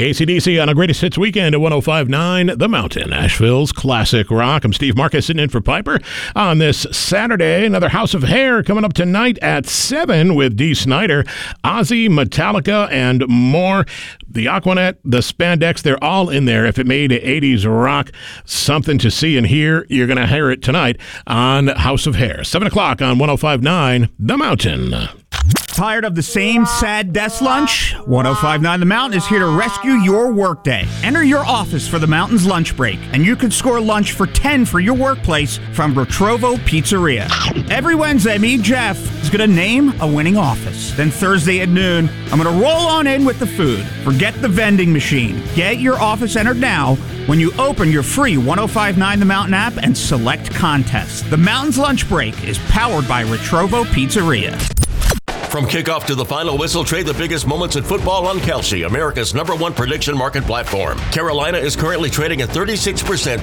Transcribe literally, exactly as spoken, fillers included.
A C D C on a Greatest Hits weekend at one oh five point nine The Mountain, Asheville's classic rock. I'm Steve Marcus sitting in for Piper on this Saturday. Another House of Hair coming up tonight at seven with Dee Snider, Ozzy, Metallica, and more. The Aquanet, the Spandex, they're all in there. If it made eighties rock something to see and hear, you're going to hear it tonight on House of Hair. seven o'clock on one oh five point nine The Mountain. Tired of the same sad desk lunch? one oh five point nine The Mountain is here to rescue your workday. Enter your office for the Mountain's lunch break, and you can score lunch for ten for your workplace from Retrovo Pizzeria. Every Wednesday, me, Jeff, is going to name a winning office. Then Thursday at noon, I'm going to roll on in with the food. Forget the vending machine. Get your office entered now when you open your free one oh five point nine The Mountain app and select contests. The Mountain's lunch break is powered by Retrovo Pizzeria. From kickoff to the final whistle, trade the biggest moments in football on Kalshi, America's number one prediction market platform. Carolina is currently trading at thirty-six percent